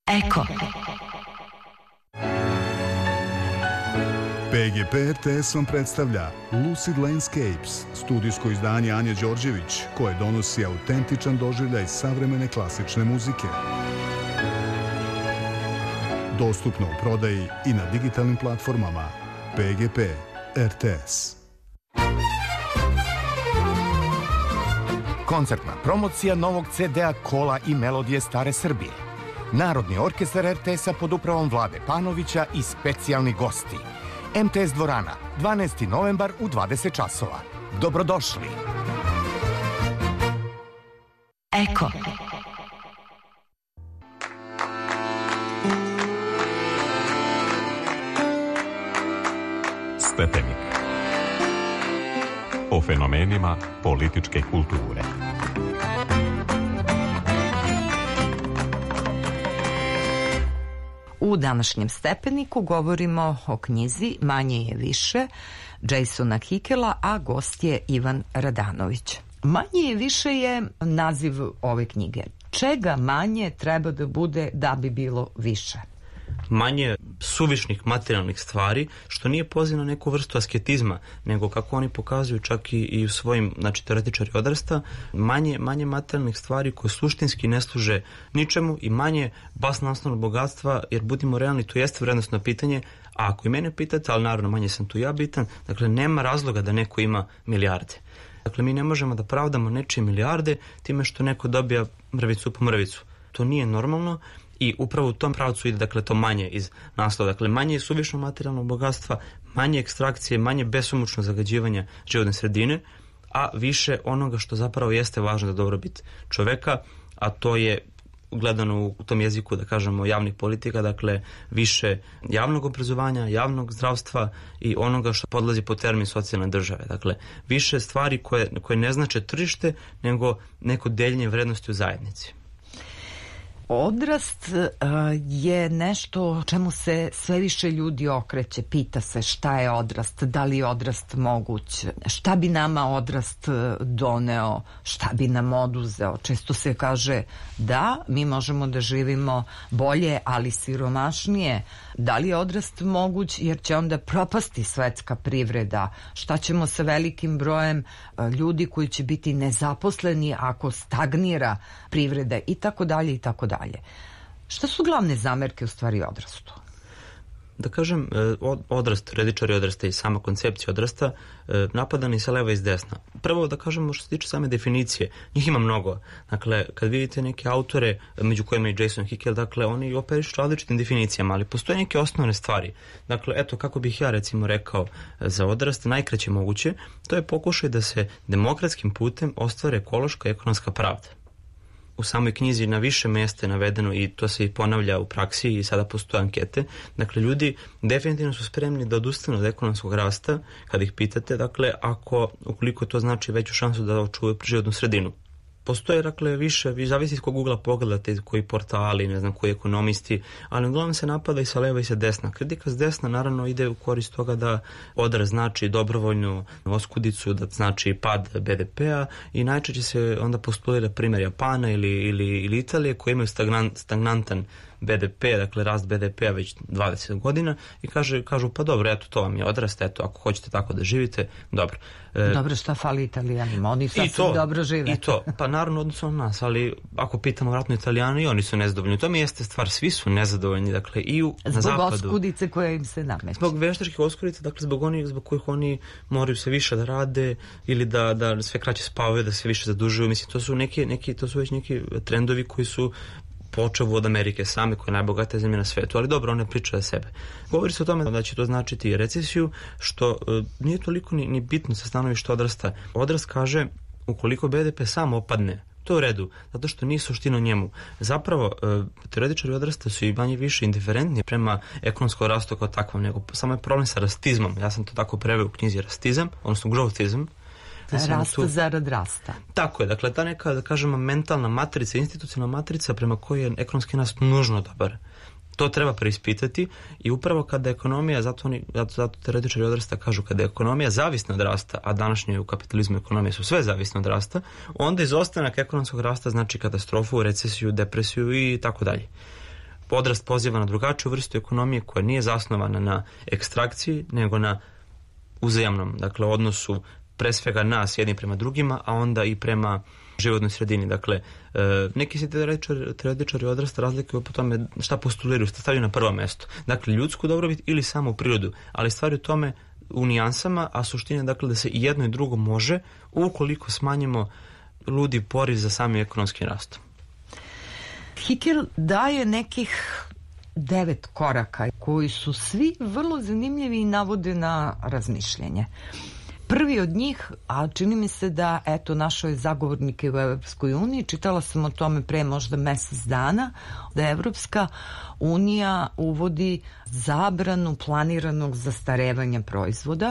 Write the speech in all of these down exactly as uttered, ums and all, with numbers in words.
Eko. P G P R T S vam predstavlja Lucid Landscapes, studijsko izdanje Anje Đorđević, koje donosi autentičan doživljaj savremene klasične muzike. Dostupno u prodaji i na digitalnim platformama. P G P R T S. Koncertna promocija novog ce de a Kola i melodije stare Srbije. Narodni orkestar er te es-a pod upravom Vlade Panovića i specijalni gosti. em te es dvorana, dvanaesti novembar u dvadeset časova. Dobrodošli! Eko. Stepenik. O fenomenima političke kulture. U današnjem Stepeniku govorimo o knjizi Manje je više Jasona Hikela, a gost je Ivan Radanović. Manje je više je naziv ove knjige. Čega manje treba da bude da bi bilo više? Manje suvišnih materijalnih stvari, što nije poziv na neku vrstu asketizma, nego kako oni pokazuju čak i, i u svojim, znači teoretičari odrasta, manje, manje materijalnih stvari koje suštinski ne služe ničemu i manje basno osnovno bogatstva, jer budimo realni, to jeste vrednostno pitanje, a ako i mene pitate, ali naravno manje sam tu ja bitan, dakle nema razloga da neko ima milijarde. Dakle, mi ne možemo da pravdamo nečije milijarde time što neko dobija mrvicu po mrvicu. To nije normalno. I upravo u tom pravcu ide, dakle, to manje iz naslova. Dakle, manje je suvišno materijalnog bogatstva, manje ekstrakcije, manje besomučno zagađivanja životne sredine, a više onoga što zapravo jeste važno za dobrobit čoveka, a to je gledano u tom jeziku, da kažemo, javnih politika, dakle, više javnog obrazovanja, javnog zdravstva i onoga što podlazi po termin socijalne države. Dakle, više stvari koje, koje ne znače tržište, nego neko deljenje vrednosti u zajednici. Odrast uh, je nešto čemu se sve više ljudi okreće. Pita se šta je odrast, da li je odrast moguć, šta bi nama odrast doneo, šta bi nam oduzeo. Često se kaže da mi možemo da živimo bolje, ali siromašnije. Da li je odrast moguć jer će onda propasti svetska privreda? Šta ćemo sa velikim brojem ljudi koji će biti nezaposleni ako stagnira privreda i tako dalje i tako dalje. Šta su glavne zamerke u stvari odrastu? Da kažem, odrast, teoretičari odrasta i sama koncepcija odrasta napadani sa leva i s desna. Prvo da kažemo što se tiče same definicije, njih ima mnogo. Dakle, kad vidite neke autore, među kojima i Jason Hickel, dakle, oni operišu različitim definicijama, ali postoje neke osnovne stvari. Dakle, eto, kako bih ja recimo rekao za odrast, najkraće moguće, to je pokušaj da se demokratskim putem ostvare ekološka i ekonomska pravda. U samoj knjizi na više mjesta je navedeno i to se i ponavlja u praksi i sada postoje ankete. Dakle, ljudi definitivno su spremni da odustanu od ekonomskog rasta kada ih pitate, dakle, ako, ukoliko to znači veću šansu da očuvaju životnu sredinu. Postoje, dakle, više, vi zavisi iz kog ugla pogledate, koji portali, ne znam, koji ekonomisti, ali uglavnom se napada i sa leva i sa desna. Kritika s desna naravno ide u korist toga da odraz znači dobrovoljnu oskudicu, da znači pad be de pe-a i najčešće se onda postulira primjer Japana ili, ili, ili Italije koji imaju stagnant, stagnantan be de pe, dakle rast be de pe-a već dvadeset godina i kaže, kažu pa dobro, eto to vam je odrast, eto ako hoćete tako da živite, dobro. E, dobro, šta fali Italijanima? Oni sasvim dobro žive. I to, pa naravno odnosno na nas, ali ako pitamo vratno Italijane i oni su nezadovoljni. To mi jeste stvar, svi su nezadovoljni, dakle i u, na zapadu. Zbog oskudice koje im se nameće. Zbog veštačkih oskudica, dakle zbog onih zbog kojih oni moraju se više da rade ili da, da sve kraće spavaju, da se više zadužuju. Mislim, to su neki, neki, to su već neki trendovi koji su počevu od Amerike same, koja je najbogatija zemlja na svetu, ali dobro, one pričaju za sebe. Govori se o tome da će to značiti recesiju, što uh, nije toliko ni, ni bitno sa stanovišta odrasta. Odrast kaže, ukoliko be de pe sam opadne, to je u redu, zato što nije suština u njemu. Zapravo, uh, teoretičari odrasta su i manje više indiferentni prema ekonomskom rastu kao takvom, nego samo je problem sa rastizmom. Ja sam to tako preveo u knjizi rastizam, odnosno growthizam. Rast tu... zarad rasta. Tako je, dakle ta neka, da kažemo, mentalna matrica, institucionalna matrica prema kojoj je ekonomski rast nužno dobar. To treba preispitati i upravo kada ekonomija, zato, oni, zato, zato teoretičari odrasta kažu kada je ekonomija zavisna od rasta, a današnje u kapitalizmu ekonomije su sve zavisne od rasta, onda izostanak ekonomskog rasta znači katastrofu, recesiju, depresiju i tako dalje. odrast poziva na drugačiju vrstu ekonomije koja nije zasnovana na ekstrakciji, nego na uzajamnom, dakle, odnosu pre svega nas jedni prema drugima, a onda i prema životnoj sredini. Dakle, neki se teoretičari odrasta razlikuju po tome šta postuliraju, šta stavljaju na prvo mesto. Dakle, ljudsku dobrobit ili samu prirodu, ali stvari u tome u nijansama, a suština je dakle da se i jedno i drugo može ukoliko smanjimo ludi poriv za samim ekonomskim rastom. Hickel daje nekih devet koraka koji su svi vrlo zanimljivi i navode na razmišljanje. Prvi od njih, a čini mi se da eto našoj zagovornike u Evropskoj uniji, čitala sam o tome pre možda mesec dana, da Evropska unija uvodi zabranu planiranog zastarevanja proizvoda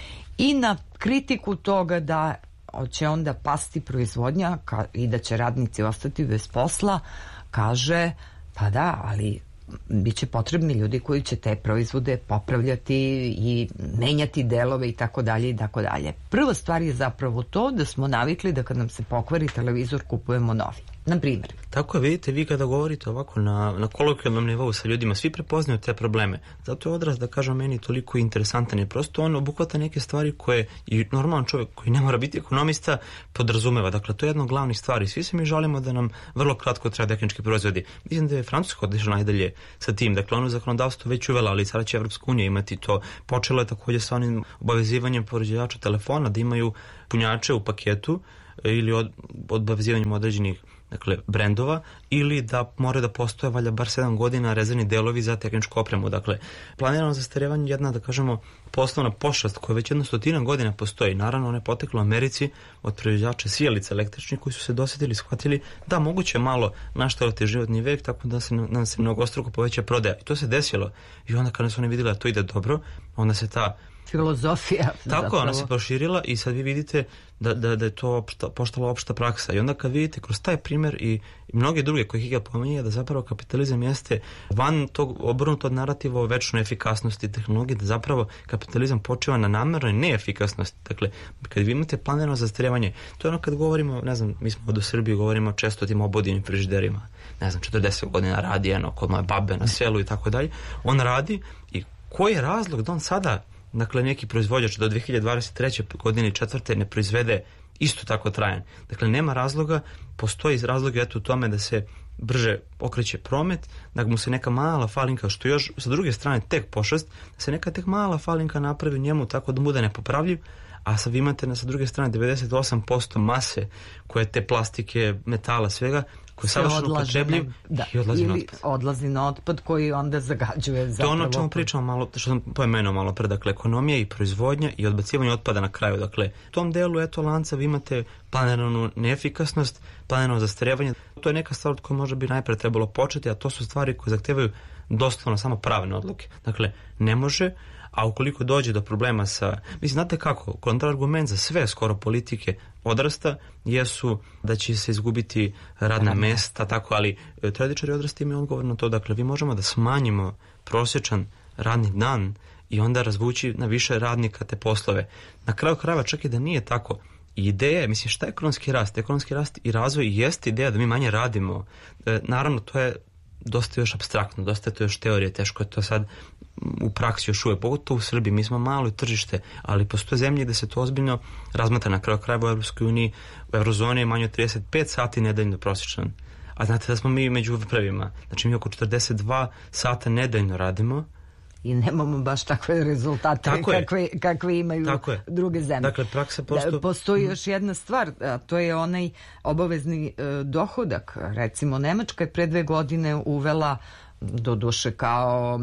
i na kritiku toga da će onda pasti proizvodnja i da će radnici ostati bez posla, kaže pa da, ali bit će potrebni ljudi koji će te proizvode popravljati i menjati delove i tako dalje i tako dalje. Prva stvar je zapravo to da smo navikli da kad nam se pokvari televizor kupujemo novi. Na primjer. Tako je, vidite, vi kada govorite ovako na, na kolokvijalnom nivou sa ljudima, svi prepoznaju te probleme. Zato je odraz, da kažem, meni toliko interesantan je. Prosto on obuhvata neke stvari koje i normalan čovjek koji ne mora biti ekonomista podrazumeva. Dakle, to je jedna od glavnih stvari. Svi se mi žalimo da nam vrlo kratko traje tehnički proizvodi. Mislim da je Francuska otišla najdalje sa tim. Dakle, ono zakonodavstvo već uvela, ali sada će Evropska unija imati to. Počelo je također sa onim obavezivanjem proizvođača telefona da imaju punjače u paketu ili od, obavezivanjem određenih dakle, brendova, ili da mora da postoje valja bar sedam godina rezervni delovi za tehničku opremu. Dakle, planirano zastarevanje je jedna, da kažemo, poslovna pošast koja već jedno stotina godina postoji. Naravno, ona je potekla u Americi od proizvođača sijalica električnih koji su se dosjetili i shvatili da moguće malo naštelati životni vek, tako da se, nam se mnogostruko poveća prodaja. I to se desilo. I onda kada su oni vidjeli da to ide dobro, onda se ta filozofija. Tako, zapravo. Ona se proširila i sad vi vidite da, da, da je to opšta, postala opšta praksa. I onda kad vidite kroz taj primjer i, i mnoge druge koje Hegel pominje, da zapravo kapitalizam jeste van tog obrnutog narativa o večnoj efikasnosti tehnologije, da zapravo kapitalizam počiva na namernoj neefikasnosti. Dakle, kad vi imate planirano zastarevanje, to je ono kad govorimo, ne znam, mi smo od u Srbiji govorimo često o tim obodinim frižiderima, ne znam, četrdeset godina radi jedno kod moje babe na selu i tako dalje. On radi i koji je razlog da on sada, dakle, neki proizvođač do dve hiljade dvadeset treće godine četvrte ne proizvede isto tako trajan. Dakle, nema razloga, postoji razlog eto u tome da se brže okreće promet, da mu se neka mala falinka, što još sa druge strane tek pošast, da se neka tek mala falinka napravi njemu tako da bude nepopravljiv, a sad vi imate na sa druge strane devedeset osam posto mase koje te plastike, metala, svega, koji je savršeno upotrebljiv da, i odlazi ili na otpad. odlazi na otpad koji onda zagađuje zapravo. To je ono čemu pričamo malo, što sam pomenuo malo pre, dakle, ekonomija i proizvodnja i odbacivanje otpada na kraju. Dakle, u tom delu eto lanca vi imate planiranu neefikasnost, planirano zastarevanje. To je neka stvar od koje možda bi najpre trebalo početi, a to su stvari koje zahtevaju doslovno samo pravne odluke. Dakle, ne može, a ukoliko dođe do problema sa... Mislim, znate kako, kontrargument za sve skoro politike odrasta jesu da će se izgubiti radna mesta, tako, ali teoretičari odrasta imaju odgovor na to. Dakle, vi možemo da smanjimo prosječan radni dan i onda razvući na više radnika te poslove. Na kraju krajeva, čak i da nije tako, ideja je, mislim, šta je ekonomski rast? Ekonomski rast i razvoj jeste ideja da mi manje radimo. E, naravno, to je dosta još apstraktno, dosta je to još teorije, teško je to sad u praksi još uvijek, pogotovo u Srbiji, mi smo malo tržište, ali postoje zemlje gde se to ozbiljno razmatra. Na kraju krajeva u Evropskoj uniji, u Eurozoni je manje od trideset pet sati nedeljno prosječan. A znate da smo mi među prvima. Znači mi oko četrdeset dva sata nedeljno radimo. I nemamo baš takve rezultate kakve, kakve imaju druge zemlje. Dakle, praksa posto... Postoji još jedna stvar, a to je onaj obavezni e, dohodak. Recimo, Nemačka je pre dve godine uvela, do duše kao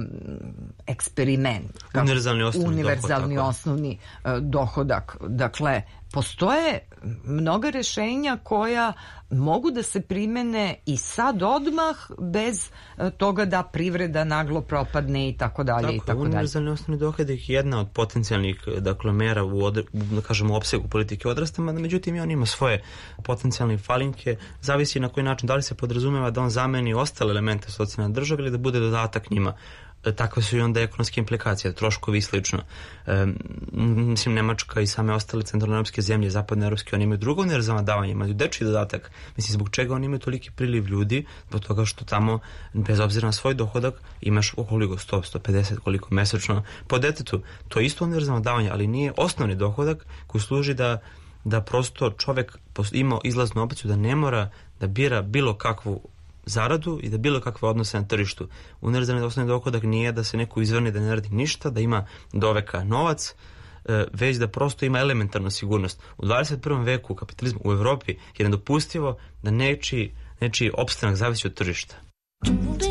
eksperiment. Kao univerzalni osnovni, univerzalni dohod, osnovni e, dohodak. Dakle, postoje mnoga rešenja koja mogu da se primene i sad odmah bez toga da privreda naglo propadne i tako dalje i tako dalje. Univerzalni osnovni dohodak je jedna od potencijalnih, dakle, mera u, od, da kažemo, opsegu politike odrastama, međutim i on ima svoje potencijalne falinke, zavisi na koji način, da li se podrazumeva da on zameni ostale elemente socijalne države ili da bude dodatak njima. takve su i onda ekonomske implikacije, troškovi i slično. E, mislim, Nemačka i same ostale centralnoevropske zemlje, zapadne evropske, oni imaju drugo univerzalno davanje, imaju dečiji dodatak. Mislim, zbog čega oni imaju toliki priliv ljudi? Zbog toga što tamo, bez obzira na svoj dohodak, imaš koliko, sto do sto pedeset, koliko mesečno po detetu. To je isto univerzalno davanje, ali nije osnovni dohodak koji služi da, da prosto čovek ima izlaznu opciju, da ne mora da bira bilo kakvu zaradu i da bilo kakve odnose na tržištu. Univerzalni osnovni dohodak nije da se neko izvrne da ne radi ništa, da ima doveka novac, već da prosto ima elementarnu sigurnost. U dvadeset prvom veku kapitalizmu u Evropi je nedopustivo da nečiji, nečiji opstanak zavisi od tržišta.